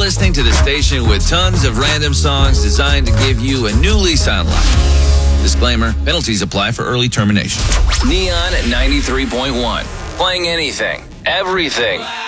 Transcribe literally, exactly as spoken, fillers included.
listening to the station with tons of random songs designed to give you a new lease on life. Disclaimer, penalties apply for early termination. Neon ninety-three point one. Playing anything, everything.